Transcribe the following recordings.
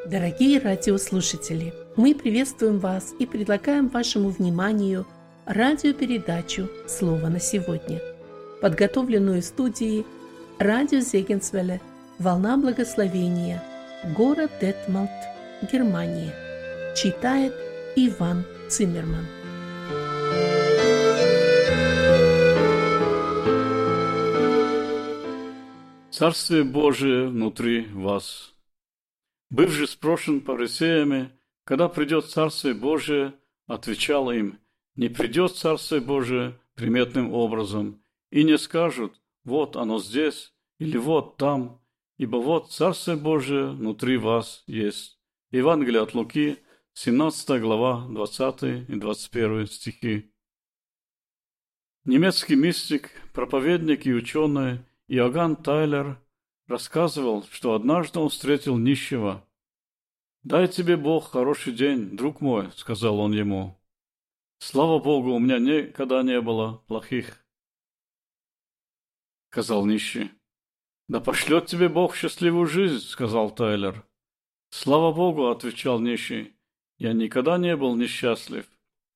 Дорогие радиослушатели, мы приветствуем вас и предлагаем вашему вниманию радиопередачу «Слово на сегодня», подготовленную студией радио Зегенсвелле «Волна благословения», город Детмалт, Германия. Читает Иван Циммерман. Царствие Божие внутри вас. Быв же спрошен фарисеями, когда придет Царствие Божие, отвечал им: не придет Царствие Божие приметным образом, и не скажут: вот оно здесь, или вот там, ибо вот Царствие Божие внутри вас есть. Евангелие от Луки, 17 глава, 20 и 21 стихи. Немецкий мистик, проповедник и ученый Иоганн Тайлер рассказывал, что однажды он встретил нищего. «Дай тебе Бог хороший день, друг мой», — сказал он ему. «Слава Богу, у меня никогда не было плохих», — сказал нищий. «Да пошлет тебе Бог счастливую жизнь», — сказал Тайлер. «Слава Богу», — отвечал нищий, — «я никогда не был несчастлив».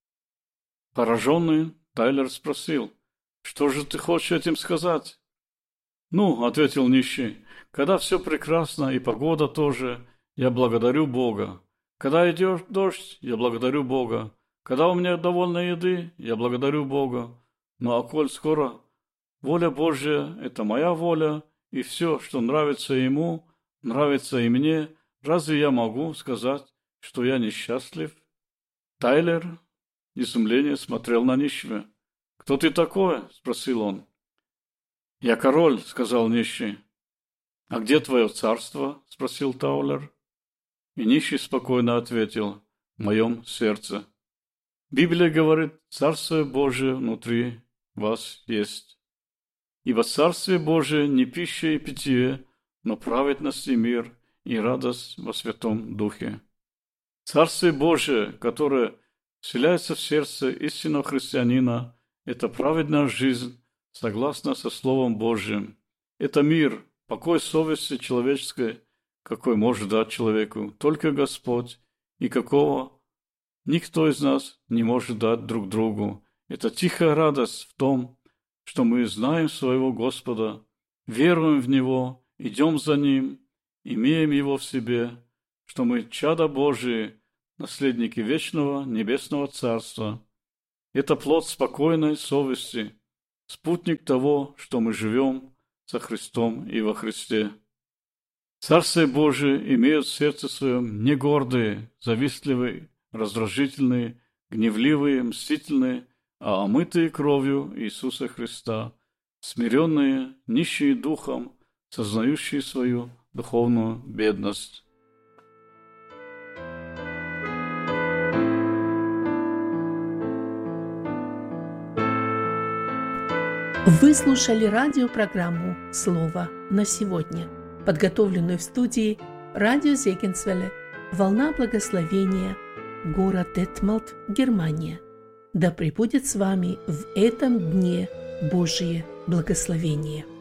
Пораженный, Тайлер спросил: «Что же ты хочешь этим сказать?» «Ну, — ответил нищий, — когда все прекрасно и погода тоже, я благодарю Бога. Когда идет дождь, я благодарю Бога. Когда у меня довольно еды, я благодарю Бога. Ну а коль скоро воля Божья — это моя воля, и все, что нравится Ему, нравится и мне, разве я могу сказать, что я несчастлив?» Тайлер в изумлении смотрел на нищего. «Кто ты такой?» — спросил он. «Я король», — сказал нищий. «А где твое царство?» — спросил Тайлер. И нищий спокойно ответил: «В моем сердце». Библия говорит: «Царствие Божие внутри вас есть». Ибо Царствие Божие не пища и питье, но праведность и мир и радость во Святом Духе. Царствие Божие, которое вселяется в сердце истинного христианина, это праведная жизнь, согласно со Словом Божьим. Это мир, покой совести человеческой, какой может дать человеку только Господь, и какого никто из нас не может дать друг другу. Это тихая радость в том, что мы знаем своего Господа, веруем в Него, идем за Ним, имеем Его в себе, что мы чада Божии, наследники вечного небесного Царства. Это плод спокойной совести, спутник того, что мы живем со Христом и во Христе. Царствие Божие имеют в сердце своем не гордые, завистливые, раздражительные, гневливые, мстительные, а омытые кровью Иисуса Христа, смиренные, нищие духом, сознающие свою духовную бедность. Вы слушали радиопрограмму «Слово на сегодня», подготовленную в студии радио Зегенсвелле «Волна благословения», город Детмалт, Германия. Да пребудет с вами в этом дне Божие благословение.